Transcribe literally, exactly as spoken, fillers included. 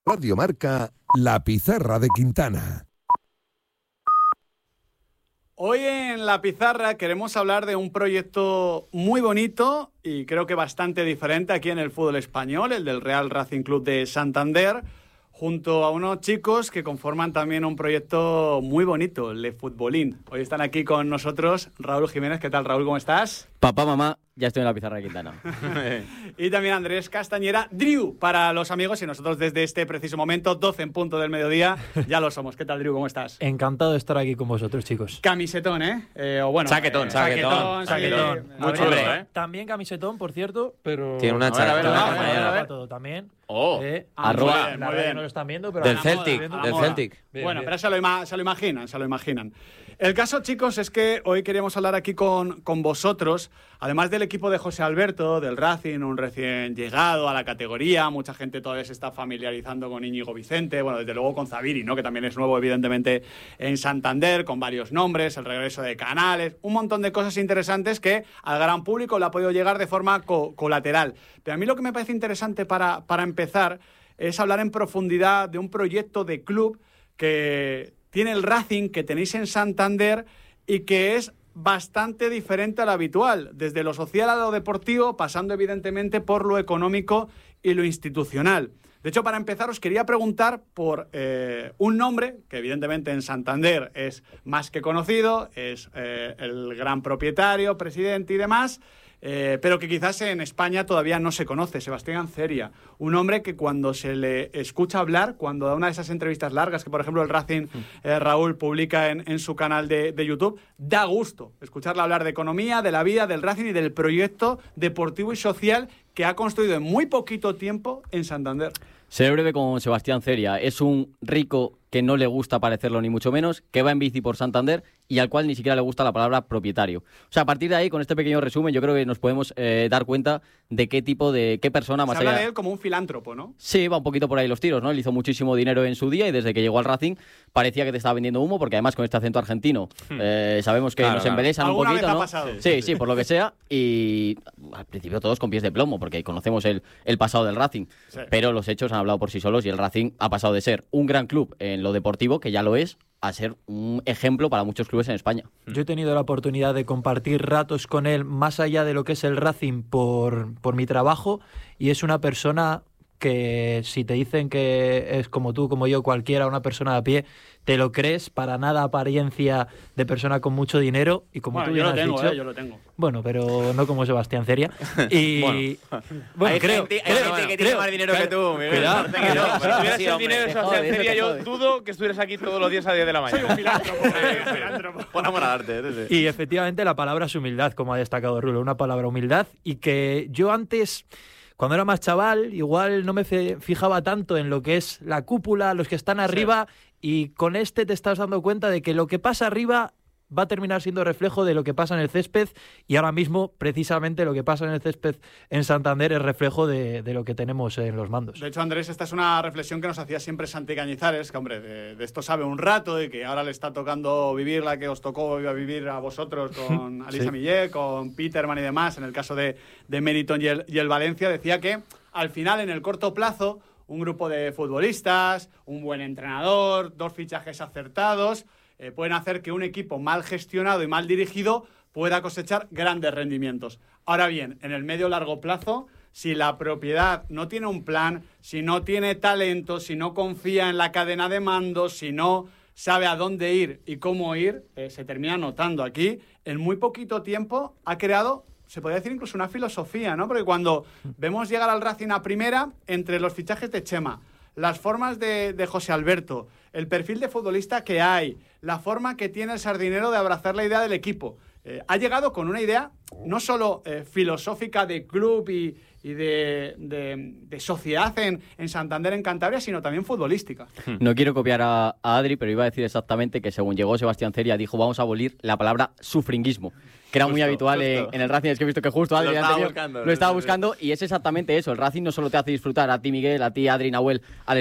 Radio Marca, La Pizarra de Quintana. Hoy en La Pizarra queremos hablar de un proyecto muy bonito y creo que bastante diferente aquí en el fútbol español, el del Real Racing Club de Santander, junto a unos chicos que conforman también un proyecto muy bonito, el de Futbolín. Hoy están aquí con nosotros Raúl Jiménez. ¿Qué tal, Raúl? ¿Cómo estás? Papá, mamá, ya estoy en La Pizarra de Quintana. Y también Andrés Castañera, Driu, para los amigos, y nosotros desde este preciso momento, doce en punto del mediodía, ya lo somos. ¿Qué tal, Driu? ¿Cómo estás? Encantado de estar aquí con vosotros, chicos. Camisetón, ¿eh? eh o bueno, Chaquetón, eh, chaquetón, chaquetón. chaquetón. Muy chulo, ¿eh? También camisetón, por cierto, pero... Tiene una chaqueta. A ver, a ver, a ver, a ver, a ver. Todo también. Oh, eh, ah, arroba. muy bien, la muy verdad que bien. no lo están viendo, pero... Del a la Celtic, moda, a la del moda. Celtic. Bien, bueno, bien. pero se lo, ima- se lo imaginan, se lo imaginan. El caso, chicos, es que hoy queríamos hablar aquí con, con vosotros, además del equipo de José Alberto, del Racing, un recién llegado a la categoría, mucha gente todavía se está familiarizando con Íñigo Vicente, bueno, desde luego con Zaviri, ¿no?, que también es nuevo, evidentemente, en Santander, con varios nombres, el regreso de Canales, un montón de cosas interesantes que al gran público le ha podido llegar de forma co- colateral. Pero a mí lo que me parece interesante para, para empezar es hablar en profundidad de un proyecto de club que tiene el Racing, que tenéis en Santander y que es bastante diferente a lo habitual, desde lo social a lo deportivo, pasando evidentemente por lo económico y lo institucional. De hecho, para empezar, os quería preguntar por eh, un nombre que evidentemente en Santander es más que conocido, es eh, el gran propietario, presidente y demás, Eh, pero que quizás en España todavía no se conoce, Sebastián Ceria. Un hombre que cuando se le escucha hablar, cuando da una de esas entrevistas largas que, por ejemplo, el Racing, eh, Raúl, publica en, en su canal de, de YouTube, da gusto escucharle hablar de economía, de la vida, del Racing y del proyecto deportivo y social que ha construido en muy poquito tiempo en Santander. Seré breve con Sebastián Ceria. Es un rico que no le gusta parecerlo ni mucho menos, que va en bici por Santander y al cual ni siquiera le gusta la palabra propietario. O sea, a partir de ahí, con este pequeño resumen, yo creo que nos podemos eh, dar cuenta de qué tipo de, qué persona más Se habla allá... de él como un filántropo, ¿no? Sí, va un poquito por ahí los tiros, ¿no? Él hizo muchísimo dinero en su día y desde que llegó al Racing parecía que te estaba vendiendo humo, porque además con este acento argentino eh, sabemos que Claro, nos claro. embelesan un ¿Alguna poquito, vez ha ¿no? pasado? Sí, sí, por lo que sea. Y al principio todos con pies de plomo, porque conocemos el, el pasado del Racing. Sí. Pero los hechos han hablado por sí solos y el Racing ha pasado de ser un gran club en lo deportivo, que ya lo es, a ser un ejemplo para muchos clubes en España. Yo he tenido la oportunidad de compartir ratos con él más allá de lo que es el Racing por, por mi trabajo, y es una persona que si te dicen que es como tú, como yo, cualquiera, una persona de a pie, te lo crees, para nada apariencia de persona con mucho dinero, y como Bueno, tú yo bien lo has tengo, dicho, eh, yo lo tengo. bueno, pero no como Sebastián Ceria. Y Bueno. bueno, Hay creo, gente, hay creo, gente que creo, tiene más dinero claro, que tú, Miguel. cuidado, Parece que no, cuidado. pero Si tuvieras sí, el hombre. dinero de Te Sebastián jode, eso Ceria, te yo jode. dudo que estuvieras aquí todos los días a diez de la Soy mañana. un filántropo. soy un filántropo. Por amor al arte. ¿eh? Sí. Y efectivamente la palabra es humildad, como ha destacado Rulo, una palabra humildad, y que yo antes, cuando era más chaval, igual no me fe- fijaba tanto en lo que es la cúpula, los que están arriba, y con este te estás dando cuenta de que lo que pasa arriba va a terminar siendo reflejo de lo que pasa en el césped, y ahora mismo precisamente lo que pasa en el césped en Santander es reflejo de, de lo que tenemos en los mandos. De hecho, Andrés, esta es una reflexión que nos hacía siempre Santi Cañizares, que, hombre, de, de esto sabe un rato y que ahora le está tocando vivir la que os tocó a vivir a vosotros con Alisa Sí. Millet, con Peterman y demás, en el caso de, de Meriton y el, y el Valencia. Decía que al final, en el corto plazo, un grupo de futbolistas, un buen entrenador, dos fichajes acertados, eh, pueden hacer que un equipo mal gestionado y mal dirigido pueda cosechar grandes rendimientos. Ahora bien, en el medio largo plazo, si la propiedad no tiene un plan, si no tiene talento, si no confía en la cadena de mando, si no sabe a dónde ir y cómo ir, eh, se termina notando. Aquí, en muy poquito tiempo, ha creado, se podría decir incluso una filosofía, ¿no? Porque cuando vemos llegar al Racing a primera, entre los fichajes de Chema, las formas de, de José Alberto, el perfil de futbolista que hay, la forma que tiene el Sardinero de abrazar la idea del equipo, eh, ha llegado con una idea no solo eh, filosófica de club y, y de, de, de sociedad en, en Santander, en Cantabria, sino también futbolística. No quiero copiar a, a Adri, pero iba a decir exactamente que según llegó Sebastián Ceria dijo vamos a abolir la palabra sufringuismo, que era muy Justo, habitual justo. En, en el Racing. Es que he visto que justo Adri Lo el estaba anterior buscando, lo estaba sí, sí. buscando, y es exactamente eso. El Racing no solo te hace disfrutar a ti, Miguel, a ti, Adri, Nahuel, al